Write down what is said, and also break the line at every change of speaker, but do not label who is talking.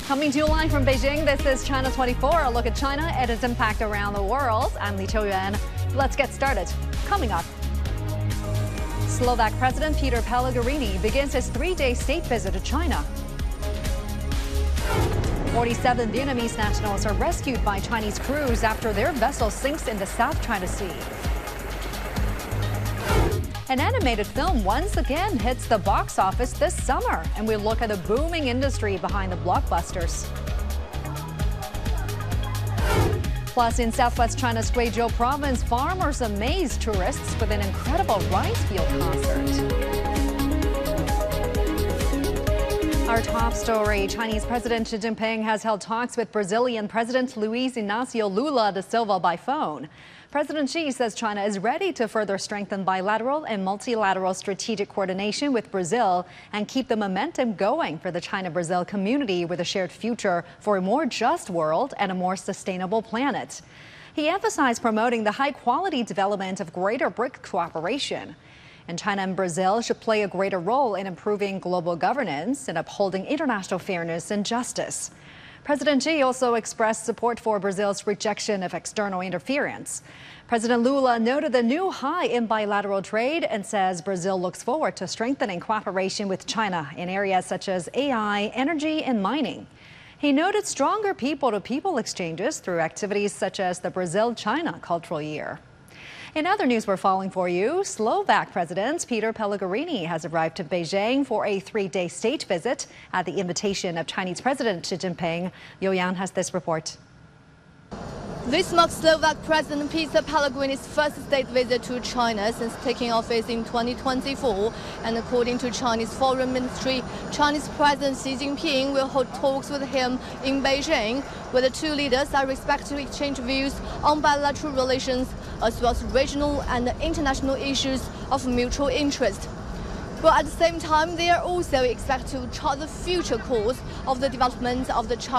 Coming to you live from Beijing, this is China 24, a look at China and its impact around the world. I'm Li Qiuyuan. Let's get started. Coming up, Slovak President Peter Pellegrini begins his three-day state visit to China. 47 Vietnamese nationals are rescued by Chinese crews after their vessel sinks in the South China Sea. An animated film once again hits the box office this summer, and we look at the booming industry behind the blockbusters. Plus, in southwest China's Guizhou province, farmers amaze tourists with an incredible rice field concert. Our top story, Chinese President Xi Jinping has held talks with Brazilian President Luiz Inácio Lula da Silva by phone. President Xi says China is ready to further strengthen bilateral and multilateral strategic coordination with Brazil and keep the momentum going for the China-Brazil community with a shared future for a more just world and a more sustainable planet. He emphasized promoting the high-quality development of greater BRIC cooperation. And China and Brazil should play a greater role in improving global governance and upholding international fairness and justice. President Xi also expressed support for Brazil's rejection of external interference. President Lula noted the new high in bilateral trade and says Brazil looks forward to strengthening cooperation with China in areas such as AI, energy, and mining. He noted stronger people-to-people exchanges through activities such as the Brazil-China Cultural Year. In other news we're following for you, Slovak President Peter Pellegrini has arrived to Beijing for a three-day state visit at the invitation of Chinese President Xi Jinping. Yo Yang has this report.
This marks Slovak President Peter Pellegrini's first state visit to China since taking office in 2024. And according to Chinese Foreign Ministry, Chinese President Xi Jinping will hold talks with him in Beijing, where the two leaders are expected to exchange views on bilateral relations, as well as regional and international issues of mutual interest. But at the same time, they are also expected to chart the future course of the development of the China